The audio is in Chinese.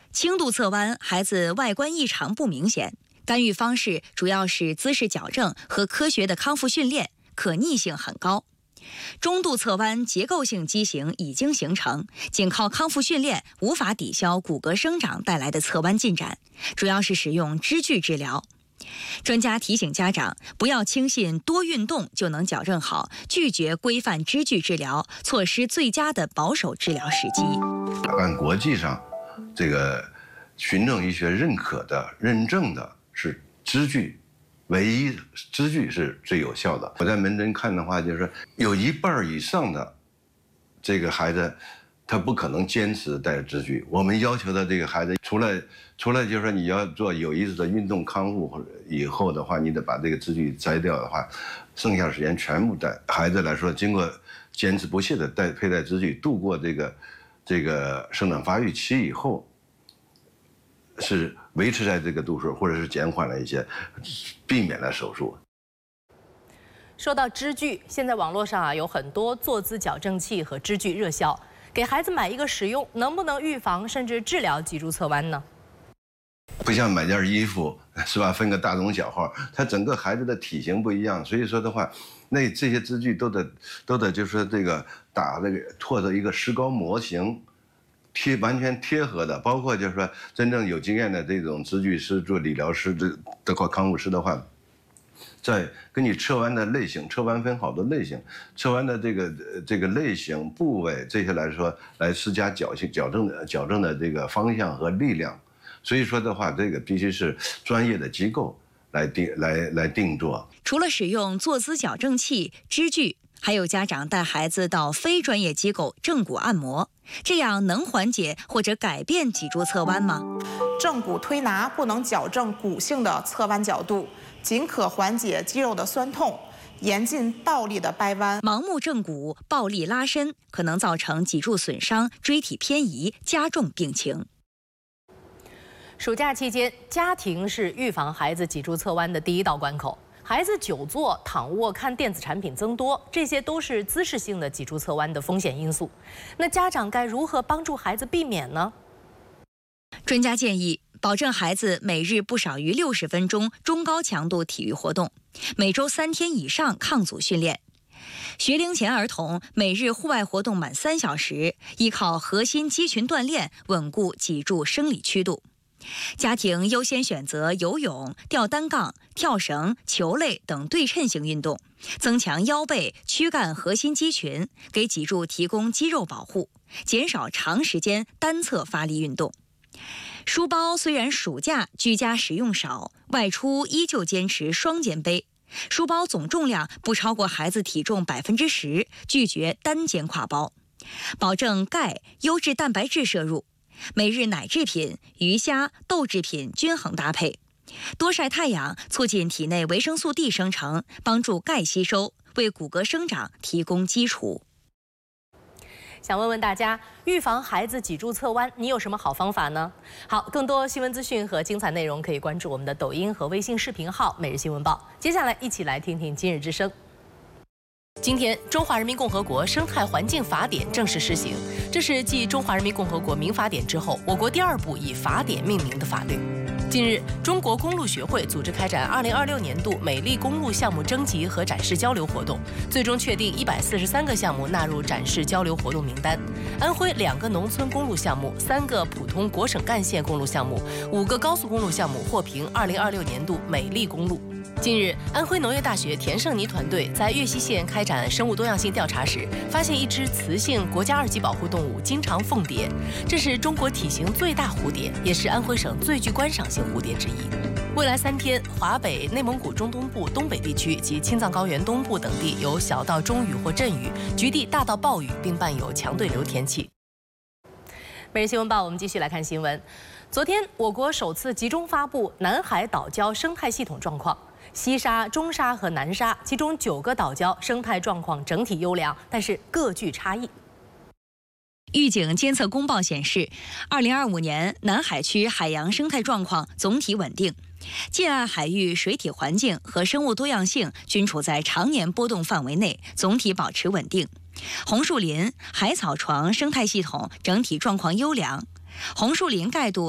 轻度侧弯，孩子外观异常不明显，干预方式主要是姿势矫正和科学的康复训练，可逆性很高。中度侧弯结构性畸形已经形成，仅靠康复训练无法抵消骨骼生长带来的侧弯进展，主要是使用支具治疗。专家提醒家长不要轻信多运动就能矫正好，拒绝规范支具治疗，错失最佳的保守治疗时机。 按国际上这个循证医学认可的、认证的是支具，唯一支具是最有效的。我在门诊看的话，就是有1半以上的这个孩子，他不可能坚持带支具。我们要求的这个孩子，除了就是说你要做有意识的运动康复以后的话，你得把这个支具摘掉的话，剩下的时间全部带。孩子来说，经过坚持不懈的佩戴支具，度过这个生长发育期以后，是维持在这个度数，或者是减缓了一些，避免了手术。 说到支具，现在网络上有很多坐姿矫正器和支具热销，给孩子买一个使用，能不能预防甚至治疗脊柱侧弯呢？ 不像买件衣服是吧，分个大中小号，他整个孩子的体型不一样，所以说的话，那这些支具都得就是说这个打这个拓的一个石膏模型。完全贴合的，包括就是说真正有经验的这种支具师、做理疗师的康复师的话，在根据侧弯的类型，侧弯分好多类型，侧弯的这个类型、部位这些来说，来施加矫正的这个方向和力量。所以说的话，这个必须是专业的机构来定做。 除了使用坐姿矫正器、支具，还有家长带孩子到非专业机构正骨按摩，这样能缓解或者改变脊柱侧弯吗？ 正骨推拿不能矫正骨性的侧弯角度，仅可缓解肌肉的酸痛，严禁暴力的掰弯。 盲目正骨、暴力拉伸可能造成脊柱损伤、椎体偏移，加重病情。 暑假期间，家庭是预防孩子脊柱侧弯的第一道关口。孩子久坐、躺卧、看电子产品增多，这些都是姿势性的脊柱侧弯的风险因素。那家长该如何帮助孩子避免呢？ 专家建议，保证孩子每日不少于60分钟中高强度体育活动，每周3天以上抗阻训练。学龄前儿童每日户外活动满3小时，依靠核心肌群锻炼稳固脊柱生理曲度。家庭优先选择游泳、吊单杠、跳绳、球类等对称性运动，增强腰背、躯干核心肌群，给脊柱提供肌肉保护，减少长时间单侧发力运动。书包虽然暑假居家使用少，外出依旧坚持双肩背。书包总重量不超过孩子体重10%，拒绝单肩挎包。保证钙、优质蛋白质摄入。每日奶制品、鱼虾、豆制品均衡搭配，多晒太阳，促进体内维生素 D 生成，帮助钙吸收，为骨骼生长提供基础。 想问问大家，预防孩子脊柱侧弯，你有什么好方法呢？好，更多新闻资讯和精彩内容可以关注我们的抖音和微信视频号“每日新闻报”。接下来一起来听听今日之声。今天，《中华人民共和国生态环境法典》正式施行，这是继《中华人民共和国民法典》之后，我国第2部以法典命名的法律。近日，中国公路学会组织开展2026年度美丽公路项目征集和展示交流活动，最终确定143个项目纳入展示交流活动名单。安徽2个农村公路项目、3个普通国省干线公路项目、5个高速公路项目获评2026年度美丽公路。近日，安徽农业大学田胜尼团队在岳西县开展生物多样性调查时，发现一只雌性国家2级保护动物金长凤蝶，这是中国体型最大蝴蝶，也是安徽省最具观赏性蝴蝶之一。未来3天，华北、内蒙古中东部、东北地区及青藏高原东部等地有小到中雨或阵雨，局地大到暴雨，并伴有强对流天气。每日新闻报，我们继续来看新闻。昨天，我国首次集中发布南海岛礁生态系统状况。西沙、中沙和南沙，其中9个岛礁生态状况整体优良，但是各具差异。 预警监测公报显示，2025年南海区海洋生态状况总体稳定，近岸海域水体环境和生物多样性均处在常年波动范围内，总体保持稳定。红树林、海草床生态系统整体状况优良，红树林盖度